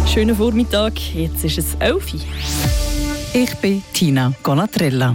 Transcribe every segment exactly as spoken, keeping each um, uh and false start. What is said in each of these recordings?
Schönen Vormittag, jetzt ist es elf Uhr. Ich bin Tina Golatrella.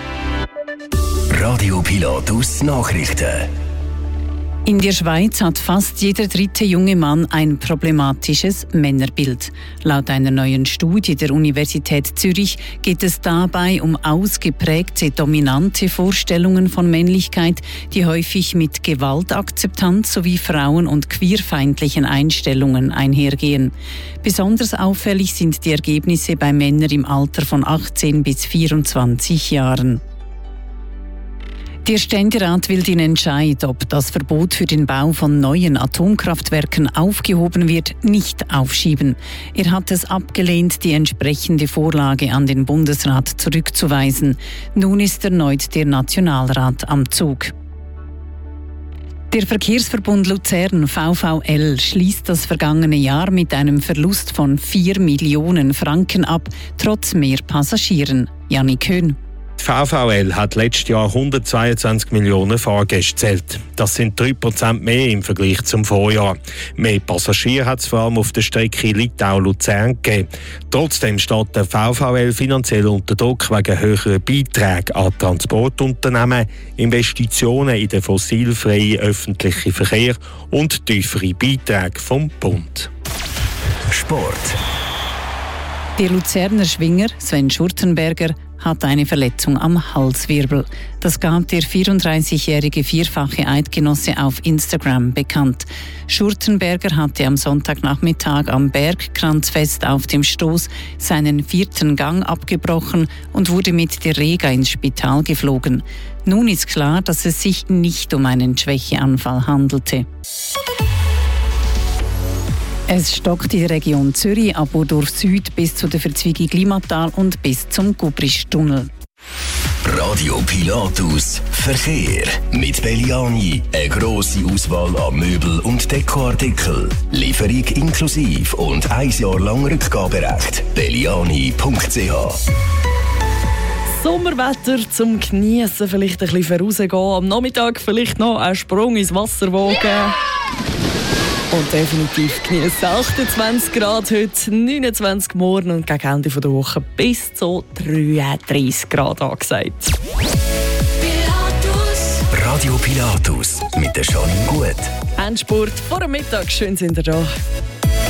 Radio Pilatus Nachrichten. In der Schweiz hat fast jeder dritte junge Mann ein problematisches Männerbild. Laut einer neuen Studie der Universität Zürich geht es dabei um ausgeprägte dominante Vorstellungen von Männlichkeit, die häufig mit Gewaltakzeptanz sowie frauen- und queerfeindlichen Einstellungen einhergehen. Besonders auffällig sind die Ergebnisse bei Männern im Alter von achtzehn bis vierundzwanzig Jahren. Der Ständerat will den Entscheid, ob das Verbot für den Bau von neuen Atomkraftwerken aufgehoben wird, nicht aufschieben. Er hat es abgelehnt, die entsprechende Vorlage an den Bundesrat zurückzuweisen. Nun ist erneut der Nationalrat am Zug. Der Verkehrsverbund Luzern V V L schließt das vergangene Jahr mit einem Verlust von vier Millionen Franken ab, trotz mehr Passagieren. Jannik Höhn. Die V V L hat letztes Jahr hundertzweiundzwanzig Millionen Fahrgäste gezählt. Das sind drei Prozent mehr im Vergleich zum Vorjahr. Mehr Passagiere hat es vor allem auf der Strecke Litau-Luzern gegeben. Trotzdem steht der V V L finanziell unter Druck wegen höherer Beiträge an Transportunternehmen, Investitionen in den fossilfreien öffentlichen Verkehr und tiefere Beiträge vom Bund. Sport. Der Luzerner Schwinger Sven Schurtenberger hat eine Verletzung am Halswirbel. Das gab der vierunddreißigjährige vierfache Eidgenosse auf Instagram bekannt. Schurtenberger hatte am Sonntagnachmittag am Bergkranzfest auf dem Stoß seinen vierten Gang abgebrochen und wurde mit der Rega ins Spital geflogen. Nun ist klar, dass es sich nicht um einen Schwächeanfall handelte. Es stockt in der Region Zürich, ab Urdorf Süd bis zu der Verzweigung Limmatal und bis zum Gubristunnel. Radio Pilatus Verkehr. Mit Belliani eine grosse Auswahl an Möbel- und Dekoartikeln. Lieferung inklusive und ein Jahr lang Rückgaberecht. belliani punkt c h. Sommerwetter zum Geniessen, vielleicht ein bisschen vorausgehen. Am Nachmittag vielleicht noch einen Sprung ins Wasser wagen. Und definitiv genießen. achtundzwanzig Grad heute, neunundzwanzig morgen und gegen Ende der Woche bis zu dreiunddreißig Grad angesagt. Pilatus. Radio Pilatus mit der Janine Gut. Endspurt vor dem Mittag, schön sind ihr da.